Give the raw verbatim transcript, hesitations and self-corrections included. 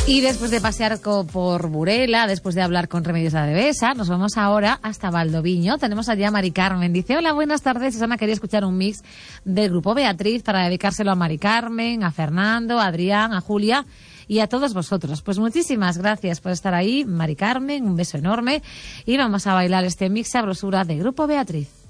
Y después de pasear por Burela, después de hablar con Remedios Adevesa, nos vamos ahora hasta Valdoviño. Tenemos allá a Mari Carmen. Dice, hola, buenas tardes. Susana quería escuchar un mix del grupo Beatriz para dedicárselo a Mari Carmen, a Fernando, a Adrián, a Julia y a todos vosotros. Pues muchísimas gracias por estar ahí, Mari Carmen. Un beso enorme. Y vamos a bailar este mix sabrosura de grupo Beatriz.